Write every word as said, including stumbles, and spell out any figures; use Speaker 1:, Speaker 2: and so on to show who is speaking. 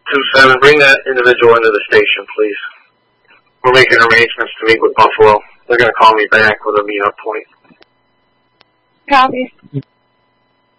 Speaker 1: two seven, bring that individual into the station, please. We're making arrangements to meet with Buffalo. They're going to call me back with a meet-up point.
Speaker 2: Copy.